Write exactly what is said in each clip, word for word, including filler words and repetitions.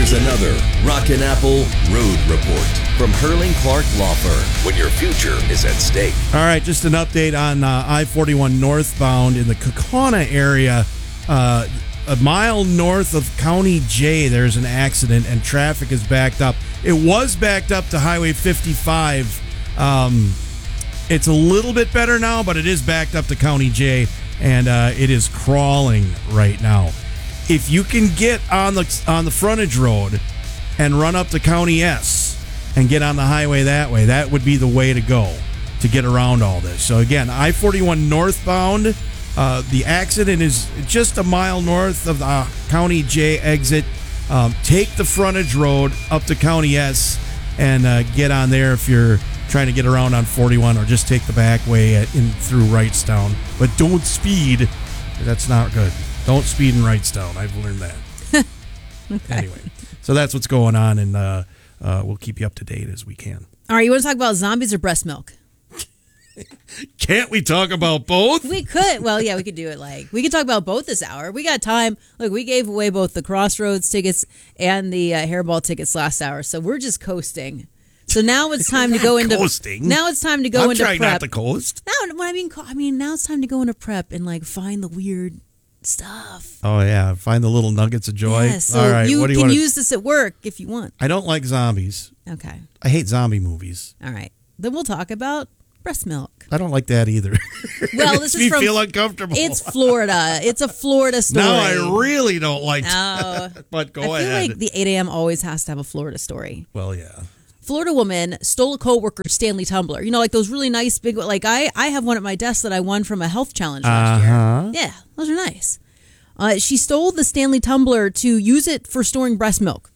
Here's another Rockin' Apple Road Report from Hurling Clark Law Firm, when your future is at stake. All right, just an update on uh, I forty-one northbound in the Kaukauna area. Uh, a mile north of County J, there's an accident and traffic is backed up. It was backed up to Highway fifty-five. Um, it's a little bit better now, but it is backed up to County J, and uh, it is crawling right now. If you can get on the on the frontage road and run up to County S and get on the highway that way, that would be the way to go to get around all this. So again, I forty-one northbound, uh, the accident is just a mile north of the County J exit. Um, take the frontage road up to County S and uh, get on there if you're trying to get around on forty-one, or just take the back way at, in through Wrightstown. But don't speed. That's not good. Don't speed in Wrightstown. I've learned that. Okay. Anyway, so that's what's going on, and uh, uh, we'll keep you up to date as we can. All right, you want to talk about zombies or breast milk? Can't we talk about both? We could. Well, yeah, we could do it like, we could talk about both this hour. We got time. Look, we gave away both the Crossroads tickets and the uh, Hairball tickets last hour, so we're just coasting. So now it's time to go into coasting. Now it's time to go I'm into trying prep. not to coast. Now, what I mean, I mean, now it's time to go into prep and like find the weird stuff. Oh yeah, find the little nuggets of joy. Yeah, so all right, you what do you can want? use this at work if you want. I don't like zombies. Okay. I hate zombie movies. All right. Then we'll talk about breast milk. I don't like that either. Well, it this makes is me from, feel uncomfortable. It's Florida. It's a Florida story. No, I really don't like No. that. But go I feel ahead. like the eight a.m. always has to have a Florida story. Well, yeah. Florida woman stole a coworker's Stanley tumbler. You know, like those really nice big, like I, I have one at my desk that I won from a health challenge last Uh-huh. year. Yeah, those are nice. Uh, she stole the Stanley tumbler to use it for storing breast milk.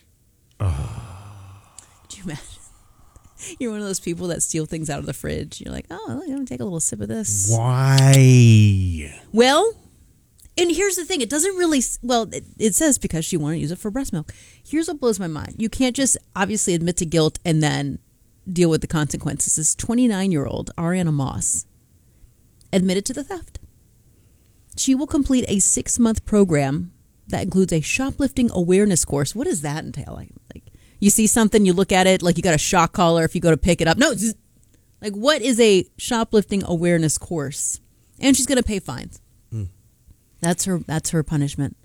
Oh. Could you imagine? You're one of those people that steal things out of the fridge. You're like, oh, I'm going to take a little sip of this. Why? Well, and here's the thing. It doesn't really, well, it, it says because she wanted to use it for breast milk. Here's what blows my mind. You can't just obviously admit to guilt and then deal with the consequences. This twenty-nine-year-old Ariana Moss admitted to the theft. She will complete a six-month program that includes a shoplifting awareness course. What does that entail? Like, like you see something, you look at it, like you got a shock collar if you go to pick it up. No, zzz. Like what is a shoplifting awareness course? And she's going to pay fines. Mm. That's her. That's her punishment.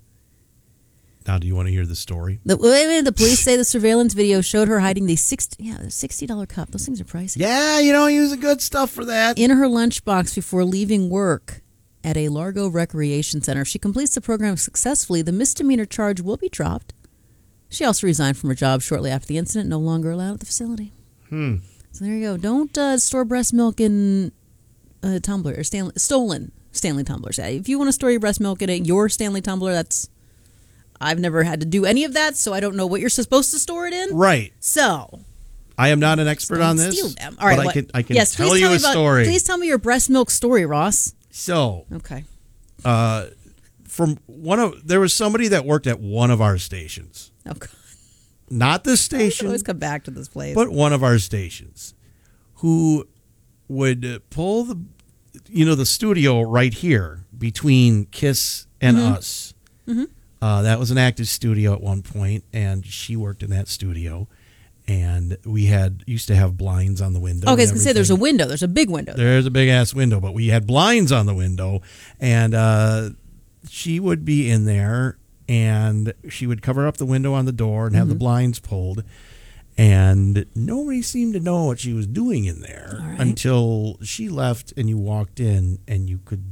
Now, do you want to hear the story? The, wait a minute, the police say the surveillance video showed her hiding the sixty, yeah, the sixty dollar cup. Those things are pricey. Yeah, you don't use the good stuff for that. In her lunchbox before leaving work at a Largo Recreation Center. If she completes the program successfully, the misdemeanor charge will be dropped. She also resigned from her job shortly after the incident, no longer allowed at the facility. Hmm. So there you go. Don't uh, store breast milk in a tumbler or Stanley, stolen Stanley tumblers. If you want to store your breast milk in a, your Stanley tumbler, that's... I've never had to do any of that, so I don't know what you're supposed to store it in. Right. So... I am not an expert don't on this, steal them. All right, but what? I can, I can yes, tell please you tell a me about, story. Please tell me your breast milk story, Ross. So... Okay. Uh, from one of... There was somebody that worked at one of our stations. Oh, God. Not this station. I always come back to this place. But one of our stations, who would pull the, you know, the studio right here between KISS and mm-hmm. us. Mm-hmm. Uh, that was an active studio at one point, and she worked in that studio. And we had used to have blinds on the window. Okay, I was going to say there's a window. There's a big window. There's a big ass window, but we had blinds on the window, and uh, she would be in there. And she would cover up the window on the door and have mm-hmm. the blinds pulled. And nobody seemed to know what she was doing in there right. until she left and you walked in and you could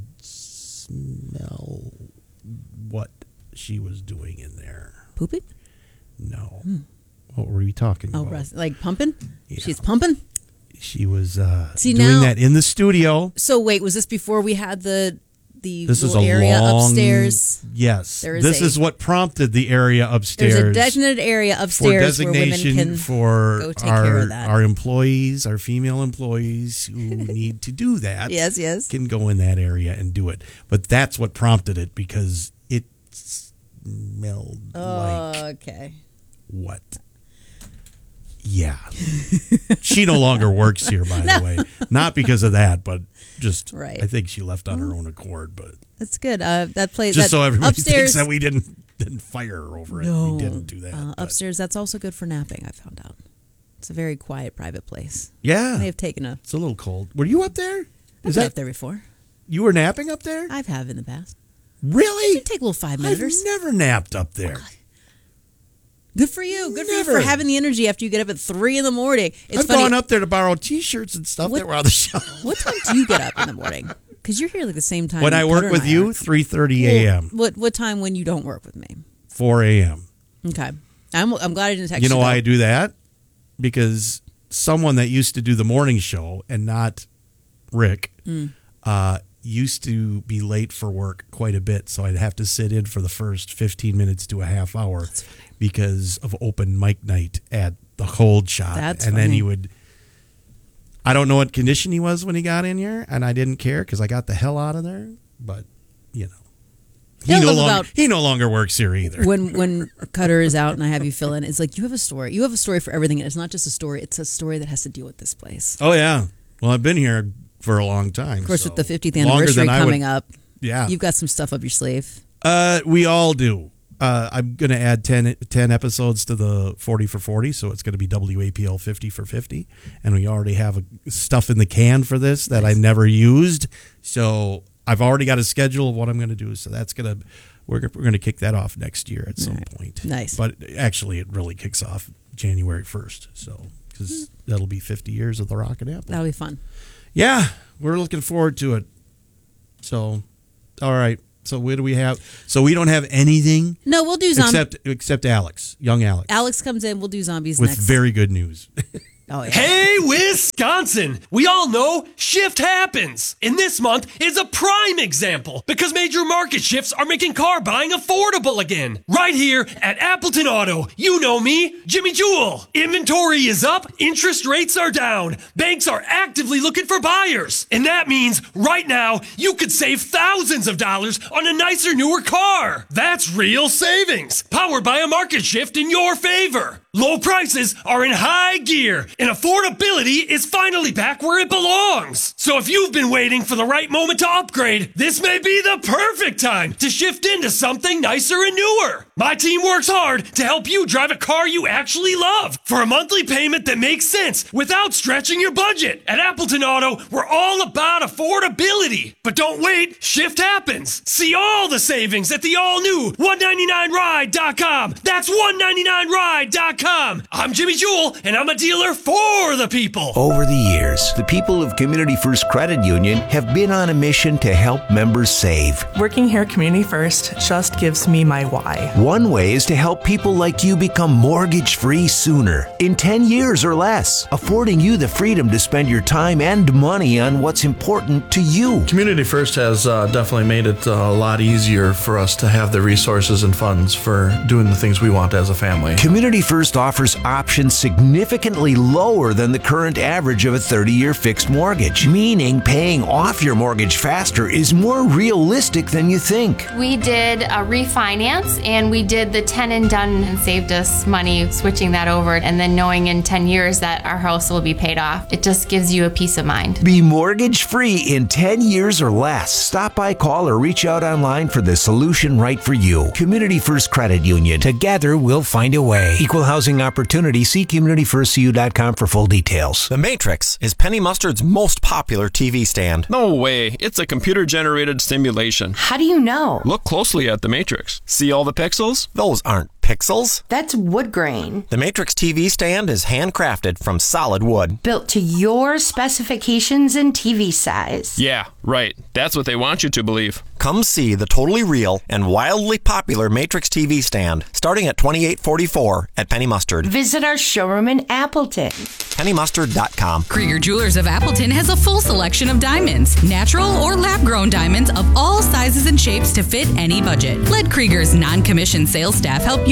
smell what she was doing in there. Pooping? No. Hmm. What were we talking oh, about? Russ, like pumping? Yeah. She's pumping? She was uh, See, doing now, that in the studio. So wait, was this before we had the... The this is little a area long, upstairs. Yes, there is this a, is what prompted the area upstairs. There's a designated area upstairs for where women can for go take our, care of that. Our employees, our female employees who need to do that, yes, yes, can go in that area and do it. But that's what prompted it because it smelled oh, like okay. What? Yeah. She no longer works here, by no. the way. Not because of that, but just right. I think she left on her own accord. But that's good. Uh, that place just that so everybody upstairs, thinks that we didn't then fire her over it. No. We didn't do that. Uh, but- upstairs, that's also good for napping, I found out. It's a very quiet, private place. Yeah. They have taken a... It's a little cold. Were you up there? I've Is been that up there before. You were napping up there? I've have in the past. Really? You take a little five I've minuters. never napped up there. Good for you. Good Never. for you for having the energy after you get up at three in the morning. It's I've funny. gone up there to borrow T-shirts and stuff What- that were on the shelf. What time do you get up in the morning? Because you're here like the same time. When I work Cutter and with I you, are. three thirty Well, a.m., What what time when you don't work with me? four a.m. Okay. I'm I'm glad I didn't text You you. know why though. I do that? Because someone that used to do the morning show and not Rick Mm. uh, used to be late for work quite a bit, so I'd have to sit in for the first fifteen minutes to a half hour because of open mic night at the Cold Shop. That's and then he funny. would. I don't know what condition he was when he got in here, and I didn't care because I got the hell out of there. But you know, he Yeah, no love longer about- he no longer works here either. When when Cutter is out and I have you fill in, it's like you have a story. You have a story for everything, and it's not just a story. It's a story that has to deal with this place. Oh yeah, well I've been here for a long time. Of course, so with the fiftieth longer anniversary than I coming would- up, Yeah, you've got some stuff up your sleeve. Uh, we all do. Uh, I'm going to add ten, ten episodes to the forty for forty, so it's going to be W A P L fifty for fifty. And we already have a, stuff in the can for this that I never used. So I've already got a schedule of what I'm going to do. So that's going to, we're, we're going to kick that off next year at some right. point. Nice. But actually, it really kicks off January first. So, because that'll be fifty years of the Rockin' Apple. That'll be fun. Yeah, we're looking forward to it. So, all right. So what do we have? So we don't have anything No, we'll do zombies. except except Alex, young Alex, Alex comes in. We'll do zombies with next. very good news. oh yeah. Hey, Wisconsin! We all know shift happens. And this month is a prime example because major market shifts are making car buying affordable again. Right here at Appleton Auto. You know me, Jimmy Jewell. Inventory is up, interest rates are down. Banks are actively looking for buyers. And that means right now you could save thousands of dollars on a nicer, newer car. That's real savings, powered by a market shift in your favor. Low prices are in high gear, and affordability is finally back where it belongs. So if you've been waiting for the right moment to upgrade, this may be the perfect time to shift into something nicer and newer. My team works hard to help you drive a car you actually love for a monthly payment that makes sense without stretching your budget. At Appleton Auto, we're all about affordability. But don't wait, shift happens. See all the savings at the all-new one ninety-nine ride dot com. That's one ninety-nine ride dot com. I'm Jimmy Jewell, and I'm a dealer for the people. Over the years, the people of Community First Credit Union have been on a mission to help members save. Working here at Community First just gives me my why. One way is to help people like you become mortgage-free sooner, in ten years or less, affording you the freedom to spend your time and money on what's important to you. Community First has uh, definitely made it uh, a lot easier for us to have the resources and funds for doing the things we want as a family. Community First offers options significantly lower than the current average of a thirty-year fixed mortgage, meaning paying off your mortgage faster is more realistic than you think. We did a refinance and we did the ten and done and saved us money switching that over, and then knowing in ten years that our house will be paid off. It just gives you a peace of mind. Be mortgage free in ten years or less. Stop by, call, or reach out online for the solution right for you. Community First Credit Union. Together we'll find a way. Equal housing opportunity. See community first c u dot com for full details. The Matrix is Penny Mustard's most popular T V stand. No way. It's a computer-generated simulation. How do you know? Look closely at the Matrix. See all the pixels? Those aren't pixels. That's wood grain. The Matrix T V stand is handcrafted from solid wood. Built to your specifications and T V size. Yeah, right. That's what they want you to believe. Come see the totally real and wildly popular Matrix T V stand, starting at twenty-eight forty-four at Penny Mustard. Visit our showroom in Appleton. penny mustard dot com. Krieger Jewelers of Appleton has a full selection of diamonds, natural or lab-grown diamonds of all sizes and shapes to fit any budget. Let Krieger's non-commissioned sales staff help you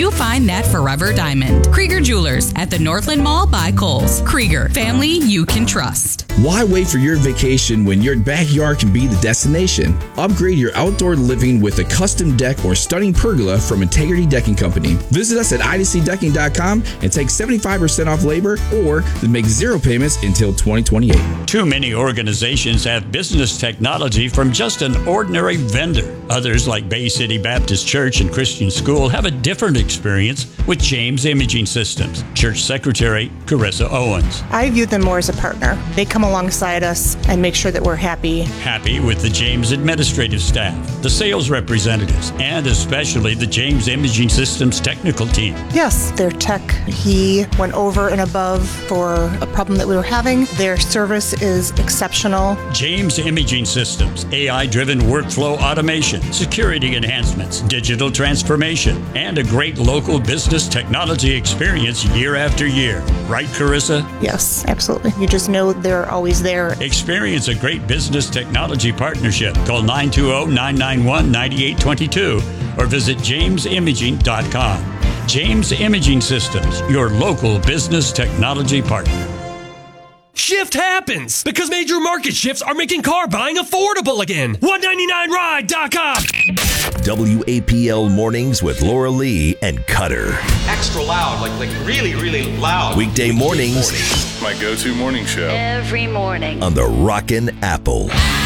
you'll find that forever diamond. Krieger Jewelers at the Northland Mall by Kohl's. Krieger, family you can trust. Why wait for your vacation when your backyard can be the destination? Upgrade your outdoor living with a custom deck or stunning pergola from Integrity Decking Company. Visit us at I D C decking dot com and take seventy-five percent off labor or make zero payments until twenty twenty-eight. Too many organizations have business technology from just an ordinary vendor. Others, like Bay City Baptist Church and Christian School, have a different experience with James Imaging Systems. Church Secretary Carissa Owens. I view them more as a partner. They come alongside us and make sure that we're happy. Happy with the James administrative staff, the sales representatives, and especially the James Imaging Systems technical team. Yes, their tech, he went over and above for a problem that we were having. Their service is exceptional. James Imaging Systems, A I-driven workflow automation, security enhancements, digital transformation, and a great local business technology experience year after year. Right, Carissa? Yes, absolutely. You just know they're always there. Experience a great business technology partnership. Call nine two zero, nine nine one, nine eight two two or visit james imaging dot com. James Imaging Systems, your local business technology partner. Shift happens because major market shifts are making car buying affordable again. one ninety-nine ride dot com. W A P L Mornings with Laura Lee and Cutter. Extra loud, like like really, really loud. Weekday mornings. My go-to morning show. Every morning. On the Rockin' Apple.